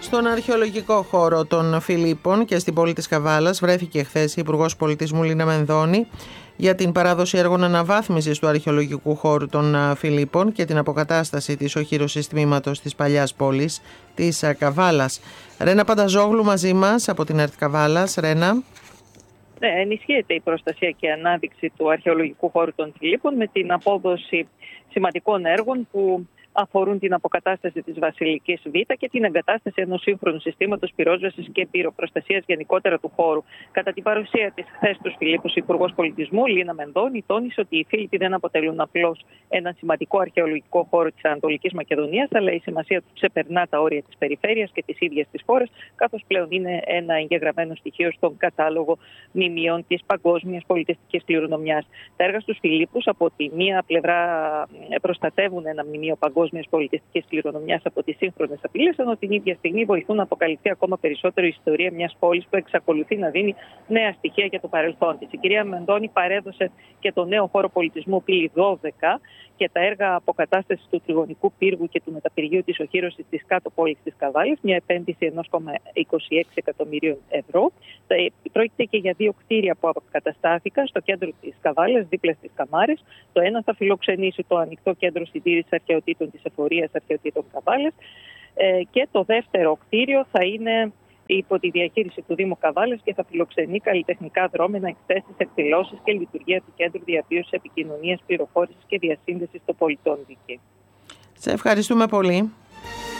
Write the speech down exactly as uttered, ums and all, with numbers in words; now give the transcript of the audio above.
Στον αρχαιολογικό χώρο των Φιλίππων και στην πόλη της Καβάλας βρέθηκε χθες η Υπουργός Πολιτισμού Λίνα Μενδώνη για την παράδοση έργων αναβάθμισης του αρχαιολογικού χώρου των Φιλίππων και την αποκατάσταση της οχύρωσης τμήματος της παλιάς πόλης της Καβάλας. Ρένα Πανταζόγλου μαζί μας από την ΕΡΤ Καβάλας. Ρένα. Ναι, ενισχύεται η προστασία και ανάδειξη του αρχαιολογικού χώρου των Φιλίππων με την απόδοση σημαντικών έργων που αφορούν την αποκατάσταση της Βασιλικής Β και την εγκατάσταση ενός σύγχρονου συστήματος πυρόσβεσης και πυροπροστασίας γενικότερα του χώρου. Κατά την παρουσία της χθες στους Φιλίππους, η Υπουργός Πολιτισμού Λίνα Μενδώνη τόνισε ότι οι Φίλιπποι δεν αποτελούν απλώς ένα σημαντικό αρχαιολογικό χώρο της Ανατολικής Μακεδονίας, αλλά η σημασία του ξεπερνά τα όρια της περιφέρειας και της ίδιας της χώρας, καθώς πλέον είναι ένα εγγεγραμμένο στοιχείο στον κατάλογο μνημείων της παγκόσμιας πολιτιστικής κληρονομιάς. Τα έργα στους Φιλίππους, από τη μία πλευρά, προστατεύουν ένα μνημείο παγκόσμιας πολιτιστικής κληρονομιάς από τις σύγχρονες απειλές, ενώ την ίδια στιγμή βοηθούν να αποκαλυφθεί ακόμα περισσότερο η ιστορία μιας πόλης που εξακολουθεί να δίνει νέα στοιχεία για το παρελθόν της. Η κυρία Μενδώνη παρέδωσε και το νέο χώρο πολιτισμού Πύλη δώδεκα και τα έργα αποκατάστασης του τριγωνικού πύργου και του μεταπηργείου της οχύρωσης της κάτω πόλης της Καβάλας, μια επένδυση ενός κόμμα είκοσι έξι εκατομμυρίων ευρώ. Πρόκειται και για δύο κτίρια που αποκαταστάθηκαν στο κέντρο της Καβάλας, δίπλα στις Καμάρες. Το ένα θα φιλοξενήσει το ανοιχτό κέντρο συντήρησης αρχαιοτήτων της Εφορίας Αρχαιοτήτων Καβάλας και το δεύτερο κτίριο θα είναι υπό τη διαχείριση του Δήμου Καβάλας και θα φιλοξενεί καλλιτεχνικά δρόμενα, εκθέσεις, εκδηλώσεις και λειτουργία του Κέντρου Διαβίωσης, Επικοινωνίας, Πληροφόρησης και Διασύνδεσης των Πολιτών. Σε ευχαριστούμε πολύ.